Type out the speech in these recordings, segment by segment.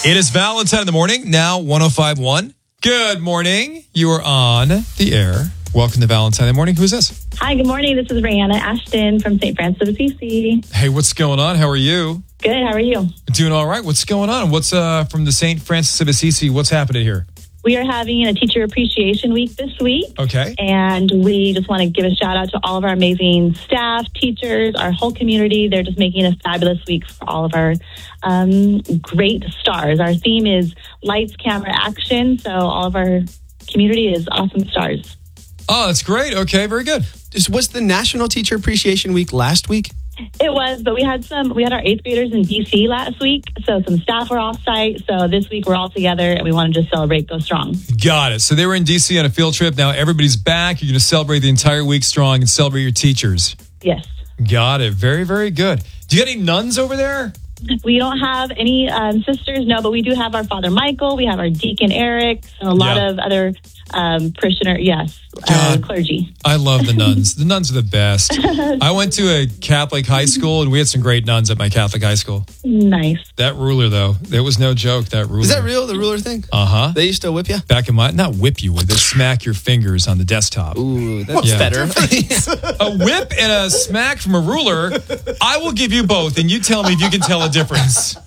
It is Valentine in the morning, now 105.1. Good morning. You are on the air. Welcome to Valentine in the morning. Who is this? Hi, good morning. This is Rihanna Ashton from St. Francis of Assisi. Hey, what's going on? How are you? Good. How are you? Doing all right. What's going on? What's from the St. Francis of Assisi? What's happening here? We are having a Teacher Appreciation Week this week. Okay. And we just want to give a shout out to all of our amazing staff, teachers, our whole community. They're just making a fabulous week for all of our great stars. Our theme is lights, camera, action. So all of our community is awesome stars. Oh, that's great. Okay, very good. Was the National Teacher Appreciation Week last week? It was, but we had our 8th graders in DC last week, so some staff were off site. So this week we're all together and we want to just celebrate Go Strong. Got it. So they were in DC on a field trip. Now everybody's back. You're going to celebrate the entire week strong and celebrate your teachers. Yes. Got it. Very, very good. Do you get any nuns over there? We don't have any sisters, no, but we do have our Father Michael. We have our Deacon Eric, and a lot of other parishioner, clergy. I love the nuns. The nuns are the best. I went to a Catholic high school, and we had some great nuns at my Catholic high school. Nice. That ruler, though, there was no joke, that ruler. Is that real, the ruler thing? Uh-huh. They used to whip you? Back in not whip you, they smack your fingers on the desktop. Ooh, that's better. A whip and a smack from a ruler, I will give you both, and you tell me if you can tell a difference.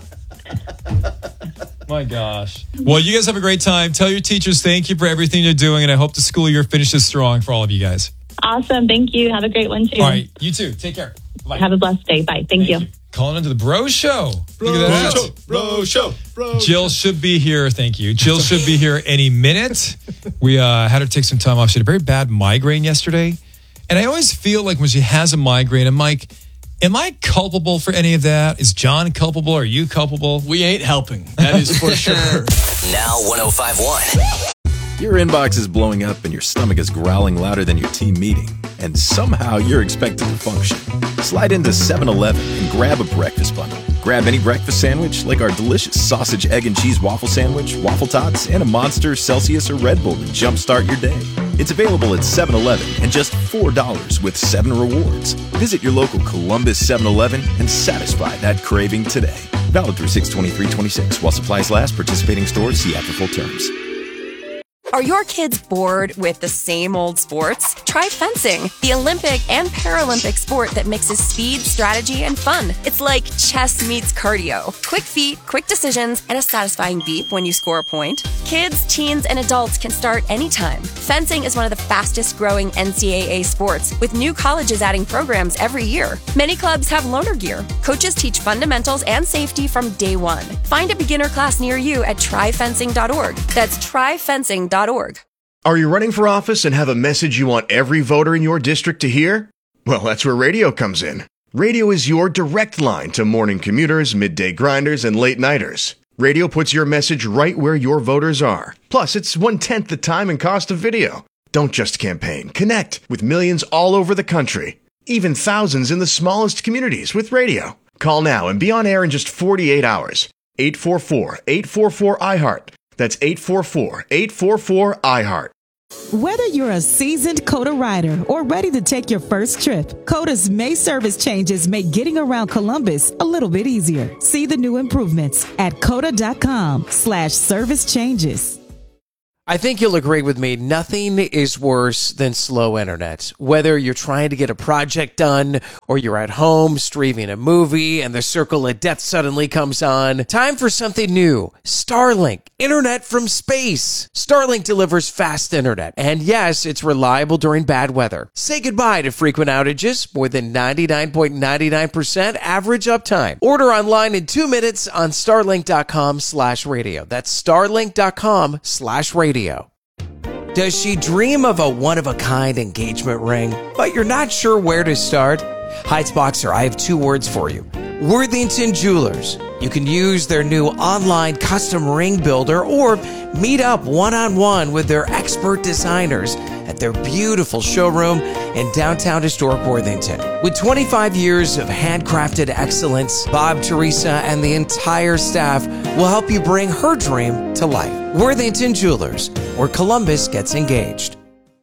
My gosh. Well, you guys have a great time. Tell your teachers thank you for everything you're doing, and I hope the school year finishes strong for all of you guys. Awesome. Thank you. Have a great one, too. All right. You too. Take care. Bye. Have a blessed day. Bye. Thank you. Calling into the Bro Show. Look at that. Bro Show. Jill should be here. Thank you. Jill should be here any minute. We had her take some time off. She had a very bad migraine yesterday. And I always feel like when she has a migraine, I'm like, am I culpable for any of that? Is John culpable? Are you culpable? We ain't helping. That is for sure. Now 105.1. Your inbox is blowing up and your stomach is growling louder than your team meeting. And somehow you're expected to function. Slide into 7-Eleven and grab a breakfast bundle. Grab any breakfast sandwich like our delicious sausage, egg, and cheese waffle sandwich, waffle tots, and a Monster, Celsius, or Red Bull to jumpstart your day. It's available at 7-Eleven and just $4 with 7 rewards. Visit your local Columbus 7-Eleven and satisfy that craving today. Valid through 6/23/26 while supplies last. Participating stores see after full terms. Are your kids bored with the same old sports? Try fencing, the Olympic and Paralympic sport that mixes speed, strategy, and fun. It's like chess meets cardio. Quick feet, quick decisions, and a satisfying beep when you score a point. Kids, teens, and adults can start anytime. Fencing is one of the fastest growing NCAA sports, with new colleges adding programs every year. Many clubs have loaner gear. Coaches teach fundamentals and safety from day one. Find a beginner class near you at tryfencing.org. That's tryfencing.org. Are you running for office and have a message you want every voter in your district to hear? Well, that's where radio comes in. Radio is your direct line to morning commuters, midday grinders, and late nighters. Radio puts your message right where your voters are. Plus, it's 1/10 the time and cost of video. Don't just campaign. Connect with millions all over the country. Even thousands in the smallest communities with radio. Call now and be on air in just 48 hours. 844-844-iHeart. That's 844-844-iHeart. Whether you're a seasoned COTA rider or ready to take your first trip, COTA's May service changes make getting around Columbus a little bit easier. See the new improvements at COTA.com/service changes. I think you'll agree with me, nothing is worse than slow internet. Whether you're trying to get a project done or you're at home streaming a movie and the circle of death suddenly comes on, time for something new. Starlink, internet from space. Starlink delivers fast internet, and yes, it's reliable during bad weather. Say goodbye to frequent outages, more than 99.99% average uptime. Order online in 2 minutes on starlink.com/radio. That's starlink.com/radio. Does she dream of a one-of-a-kind engagement ring, but you're not sure where to start? Heights Boxer, I have 2 words for you. Worthington Jewelers. You can use their new online custom ring builder or meet up one-on-one with their expert designers at their beautiful showroom in downtown historic Worthington. With 25 years of handcrafted excellence, Bob, Teresa, and the entire staff will help you bring her dream to life. Worthington Jewelers, where Columbus gets engaged.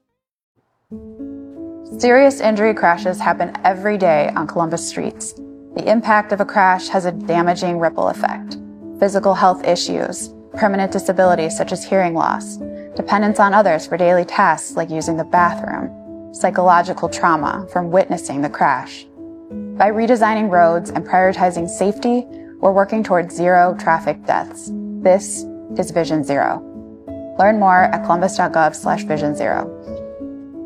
Serious injury crashes happen every day on Columbus streets. The impact of a crash has a damaging ripple effect. physical health issues, permanent disabilities such as hearing loss, dependence on others for daily tasks like using the bathroom, psychological trauma from witnessing the crash. By redesigning roads and prioritizing safety, we're working towards zero traffic deaths. This is Vision Zero. Learn more at columbus.gov/Vision Zero.